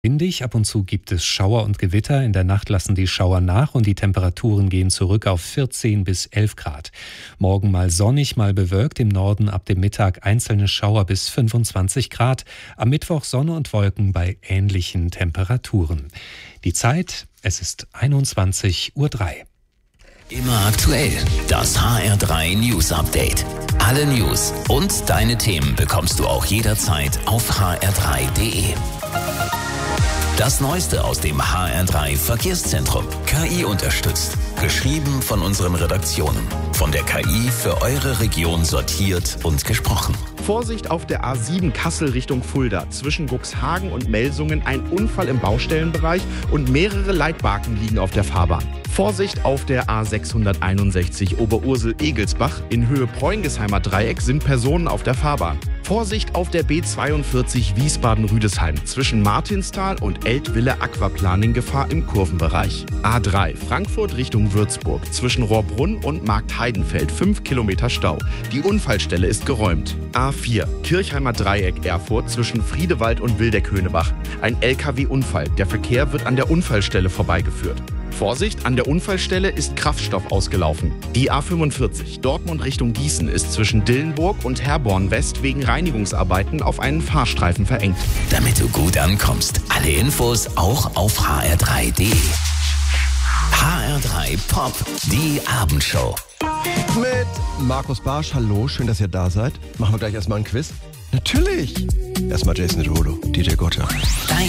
Windig, ab und zu gibt es Schauer und Gewitter. In der Nacht lassen die Schauer nach und die Temperaturen gehen zurück auf 14 bis 11 Grad. Morgen mal sonnig, mal bewölkt. Im Norden ab dem Mittag einzelne Schauer bis 25 Grad. Am Mittwoch Sonne und Wolken bei ähnlichen Temperaturen. Die Zeit, es ist 21:03 Uhr. Immer aktuell, das HR3 News Update. Alle News und deine Themen bekommst du auch jederzeit auf hr3.de. Das Neueste aus dem HR3 Verkehrszentrum. KI unterstützt. Geschrieben von unseren Redaktionen. Von der KI für eure Region sortiert und gesprochen. Vorsicht auf der A7 Kassel Richtung Fulda. Zwischen Cuxhagen und Melsungen ein Unfall im Baustellenbereich und mehrere Leitbaken liegen auf der Fahrbahn. Vorsicht auf der A661 Oberursel-Egelsbach. In Höhe Preungesheimer Dreieck sind Personen auf der Fahrbahn. Vorsicht auf der B42 Wiesbaden-Rüdesheim. Zwischen Martinstal und Eltville Aquaplaning Gefahr im Kurvenbereich. A3 Frankfurt Richtung Würzburg. Zwischen Rohrbrunn und Marktheidenfeld 5 Kilometer Stau. Die Unfallstelle ist geräumt. A4 Kirchheimer Dreieck Erfurt zwischen Friedewald und Wildeck-Höhnebach. Ein LKW-Unfall. Der Verkehr wird an der Unfallstelle vorbeigeführt. Vorsicht, an der Unfallstelle ist Kraftstoff ausgelaufen. Die A45 Dortmund Richtung Gießen ist zwischen Dillenburg und Herborn West wegen Reinigungsarbeiten auf einen Fahrstreifen verengt. Damit du gut ankommst, alle Infos auch auf hr3.de. HR3 Pop, die Abendshow. Mit Markus Barsch, hallo, schön, dass ihr da seid. Machen wir gleich erstmal ein Quiz? Natürlich! Erstmal Jason Derulo, DJ Gotcha. Dein